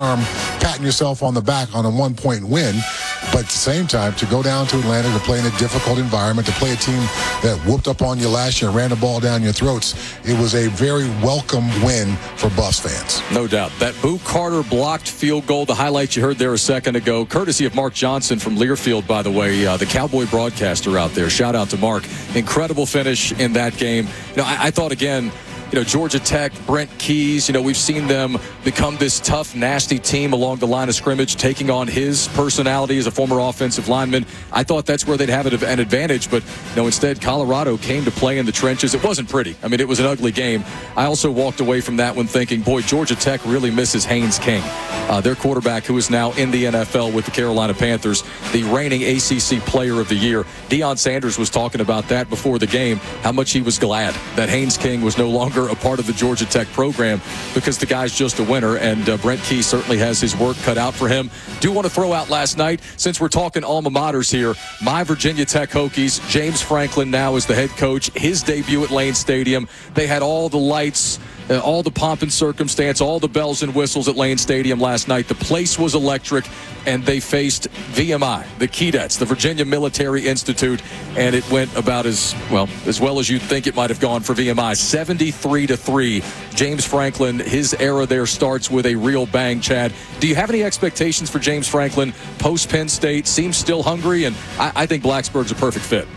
arm patting yourself on the back on a 1-point win. But at the same time, to go down to Atlanta to play in a difficult environment, to play a team that whooped up on you last year and ran the ball down your throats, it was a very welcome win for Buffs fans. No doubt. That Boo Carter blocked field goal, the highlight you heard there a second ago, courtesy of Mark Johnson from Learfield, by the way, the Cowboy broadcaster out there. Shout out to Mark. Incredible finish in that game. I thought, again, Georgia Tech, Brent Keys, we've seen them become this tough, nasty team along the line of scrimmage, taking on his personality as a former offensive lineman. I thought that's where they'd have an advantage, but instead Colorado came to play in the trenches. It wasn't pretty. I mean, it was an ugly game. I also walked away from that one thinking, boy, Georgia Tech really misses Haynes King, their quarterback who is now in the NFL with the Carolina Panthers, the reigning ACC Player of the Year. Deion Sanders was talking about that before the game, how much he was glad that Haynes King was no longer a part of the Georgia Tech program because the guy's just a winner, and Brent Key certainly has his work cut out for him. Do want to throw out last night, since we're talking alma maters here, my Virginia Tech Hokies, James Franklin now is the head coach, his debut at Lane Stadium. They had all the lights, all the pomp and circumstance, all the bells and whistles at Lane Stadium last night. The place was electric, and they faced VMI, the Keydets, the Virginia Military Institute, and it went about as well as you'd think it might have gone for VMI. 73-3. James Franklin, his era there starts with a real bang, Chad. Do you have any expectations for James Franklin post-Penn State? Seems still hungry, and I think Blacksburg's a perfect fit.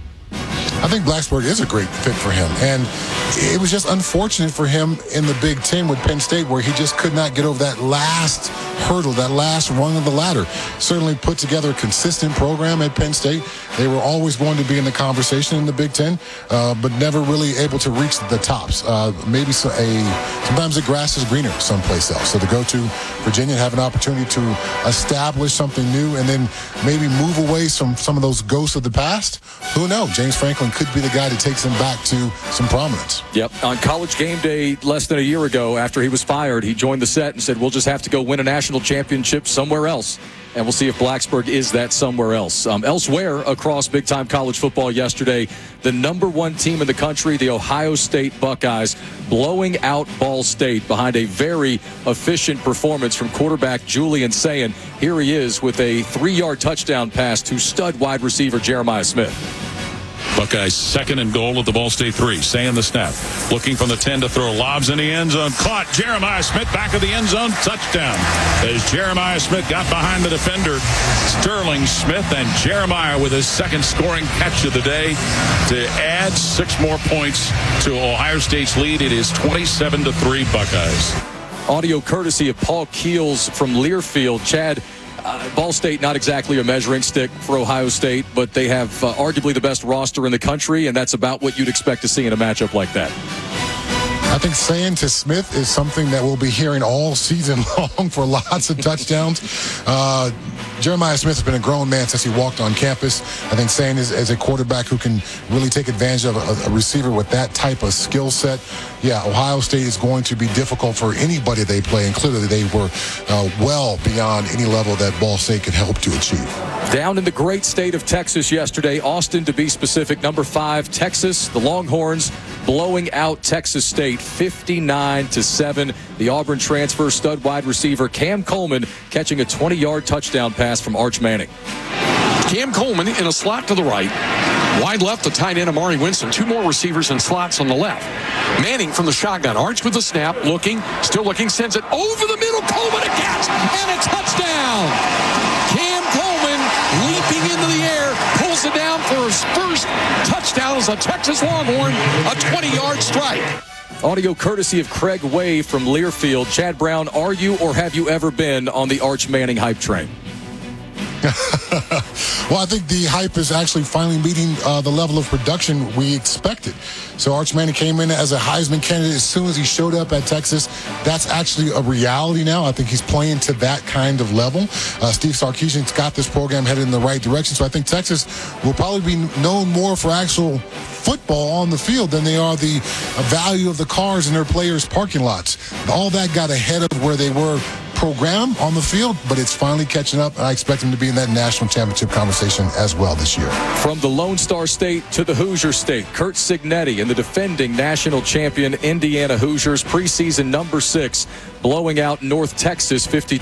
I think Blacksburg is a great fit for him. And it was just unfortunate for him in the Big Ten with Penn State, where he just could not get over that last hurdle, that last rung of the ladder. Certainly put together a consistent program at Penn State. They were always going to be in the conversation in the Big Ten, but never really able to reach the tops. Maybe sometimes the grass is greener someplace else. So to go to Virginia and have an opportunity to establish something new and then maybe move away from some of those ghosts of the past, who knows? James Franklin could be the guy that takes him back to some prominence. Yep. On College Game Day less than a year ago, after he was fired, he joined the set and said, we'll just have to go win a national championship somewhere else. And we'll see if Blacksburg is that somewhere else. Elsewhere across big-time college football yesterday, the number one team in the country, the Ohio State Buckeyes, blowing out Ball State behind a very efficient performance from quarterback Julian Sayin. Here he is with a 3-yard touchdown pass to stud wide receiver Jeremiah Smith. Buckeyes second and goal at the Ball State 3. Saying the snap. Looking from the 10 to throw lobs in the end zone. Caught. Jeremiah Smith back of the end zone. Touchdown. As Jeremiah Smith got behind the defender, Sterling Smith, and Jeremiah with his second scoring catch of the day to add 6 more points to Ohio State's lead. It is 27-3 Buckeyes. Audio courtesy of Paul Keels from Learfield. Chad, Ball State, not exactly a measuring stick for Ohio State, but they have arguably the best roster in the country, and that's about what you'd expect to see in a matchup like that. I think saying to Smith is something that we'll be hearing all season long for lots of touchdowns. Jeremiah Smith has been a grown man since he walked on campus. I think saying is a quarterback who can really take advantage of a receiver with that type of skill set. Yeah, Ohio State is going to be difficult for anybody they play, and clearly they were well beyond any level that Ball State could help to achieve. Down in the great state of Texas yesterday, Austin to be specific, number 5, Texas, the Longhorns blowing out Texas State 59-7. The Auburn transfer stud wide receiver Cam Coleman catching a 20-yard touchdown pass from Arch Manning. Cam Coleman in a slot to the right. Wide left, the tight end Amari Winston. 2 more receivers in slots on the left. Manning from the shotgun. Arch with the snap, still looking, sends it over the middle. Coleman a catch and a touchdown. Cam Coleman leaping into the air, pulls it down for his first touchdown as a Texas Longhorn, a 20-yard strike. Audio courtesy of Craig Way from Learfield. Chad Brown, are you or have you ever been on the Arch Manning hype train? Well, I think the hype is actually finally meeting the level of production we expected. So Arch Manning came in as a Heisman candidate as soon as he showed up at Texas. That's actually a reality now. I think he's playing to that kind of level. Steve Sarkisian's got this program headed in the right direction. So I think Texas will probably be known more for actual football on the field than they are the value of the cars in their players' parking lots. All that got ahead of where they were program on the field, but it's finally catching up, and I expect them to be in that national championship conversation as well this year. From the Lone Star State to the Hoosier State, Curt Cignetti and the defending national champion Indiana Hoosiers, preseason number 6, blowing out North Texas 52.